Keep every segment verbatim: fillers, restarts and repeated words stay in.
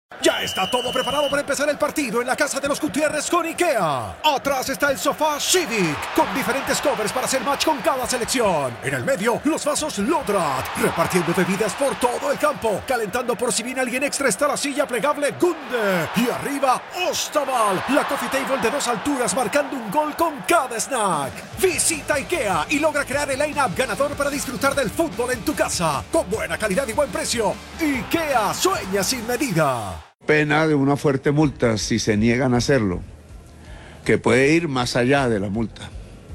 Ya está todo preparado para empezar el partido en la casa de los Gutiérrez con IKEA. Atrás está el sofá Civic, con diferentes covers para hacer match con cada selección. En el medio, los vasos Lodrat, repartiendo bebidas por todo el campo. Calentando por si viene alguien extra está la silla plegable Gunde. Y arriba, Ostaval, la coffee table de dos alturas marcando un gol con cada snack. Visita IKEA y logra crear el line-up ganador para disfrutar del fútbol en tu casa. Con buena calidad y buen precio. IKEA sueña sin medida. Pena de una fuerte multa si se niegan a hacerlo, que puede ir más allá de la multa.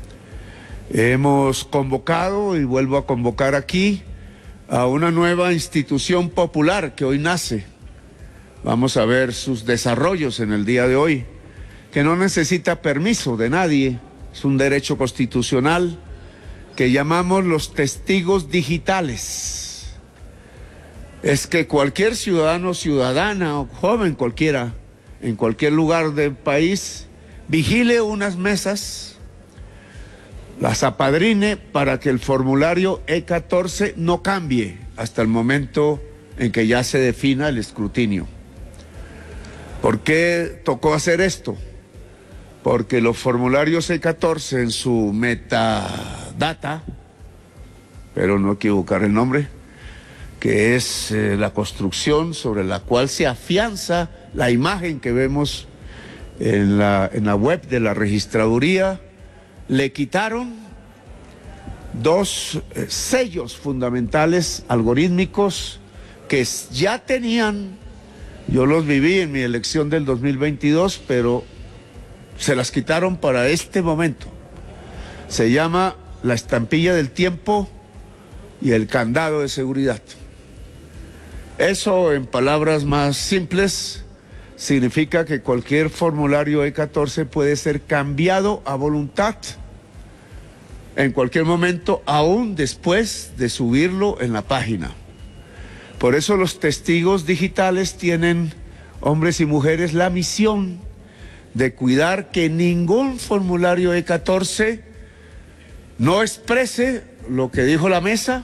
Hemos convocado y vuelvo a convocar aquí a una nueva institución popular que hoy nace. Vamos a ver sus desarrollos en el día de hoy, que no necesita permiso de nadie, es un derecho constitucional que llamamos los testigos digitales. Es que cualquier ciudadano, ciudadana o joven cualquiera, en cualquier lugar del país, vigile unas mesas, las apadrine para que el formulario E catorce no cambie hasta el momento en que ya se defina el escrutinio. ¿Por qué tocó hacer esto? Porque los formularios E catorce en su metadata, pero no equivocar el nombre, que es eh, la construcción sobre la cual se afianza la imagen que vemos en la, en la web de la registraduría, le quitaron dos eh, sellos fundamentales algorítmicos que ya tenían, yo los viví en mi elección del dos mil veintidós, pero se las quitaron para este momento. Se llama la estampilla del tiempo y el candado de seguridad. Eso, en palabras más simples, significa que cualquier formulario E catorce puede ser cambiado a voluntad en cualquier momento, aún después de subirlo en la página. Por eso los testigos digitales tienen, hombres y mujeres, la misión de cuidar que ningún formulario E catorce no exprese lo que dijo la mesa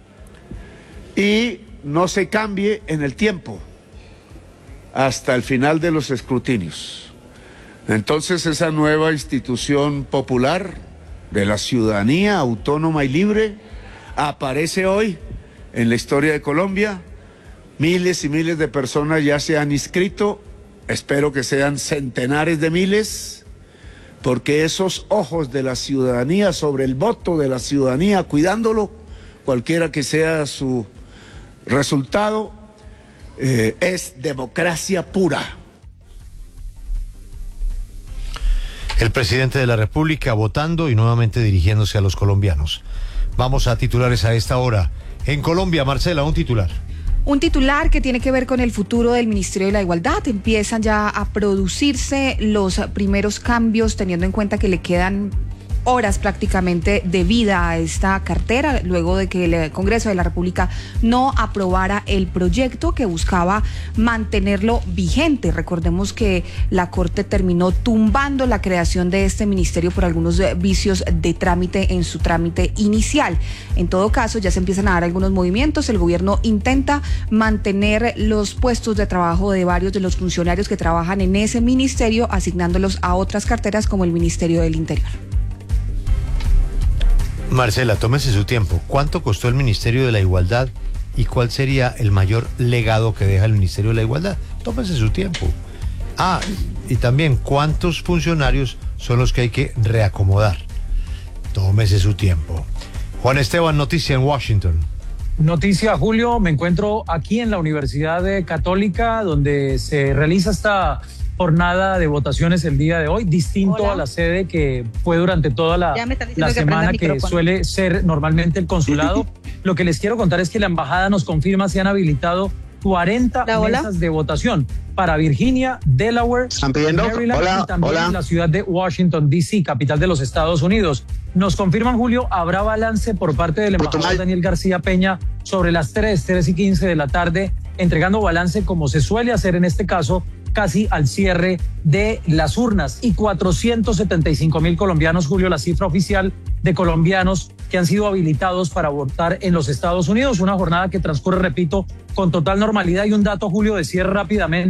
y no se cambie en el tiempo hasta el final de los escrutinios. Entonces esa nueva institución popular de la ciudadanía autónoma y libre aparece hoy en la historia de Colombia. Miles y miles de personas ya se han inscrito, espero que sean centenares de miles, porque esos ojos de la ciudadanía sobre el voto de la ciudadanía, cuidándolo, cualquiera que sea su resultado, eh, es democracia pura. El presidente de la República votando y nuevamente dirigiéndose a los colombianos. Vamos a titulares a esta hora. En Colombia, Marcela, un titular. Un titular que tiene que ver con el futuro del Ministerio de la Igualdad. Empiezan ya a producirse los primeros cambios, teniendo en cuenta que le quedan horas prácticamente de vida a esta cartera, luego de que el Congreso de la República no aprobara el proyecto que buscaba mantenerlo vigente. Recordemos que la Corte terminó tumbando la creación de este ministerio por algunos vicios de trámite en su trámite inicial. En todo caso, ya se empiezan a dar algunos movimientos. El gobierno intenta mantener los puestos de trabajo de varios de los funcionarios que trabajan en ese ministerio, asignándolos a otras carteras como el Ministerio del Interior. Marcela, tómese su tiempo. ¿Cuánto costó el Ministerio de la Igualdad y cuál sería el mayor legado que deja el Ministerio de la Igualdad? Tómese su tiempo. Ah, y también, ¿cuántos funcionarios son los que hay que reacomodar? Tómese su tiempo. Juan Esteban, noticia en Washington. Noticia, Julio, me encuentro aquí en la Universidad Católica, donde se realiza esta jornada de votaciones el día de hoy, distinto Hola. a la sede que fue durante toda la, la semana que, que suele ser normalmente el consulado. Lo que les quiero contar es que la embajada nos confirma se han habilitado cuarenta mesas de votación para Virginia, Delaware, Maryland hola, y también hola. la ciudad de Washington, D C, capital de los Estados Unidos. Nos confirman, Julio, habrá balance por parte del embajador Daniel García Peña sobre las tres, tres y quince de la tarde, entregando balance como se suele hacer en este caso, casi al cierre de las urnas. Y cuatrocientos setenta y cinco mil colombianos, Julio, la cifra oficial de colombianos que han sido habilitados para votar en los Estados Unidos. Una jornada que transcurre, repito, con total normalidad. Y un dato, Julio, de cierre rápidamente.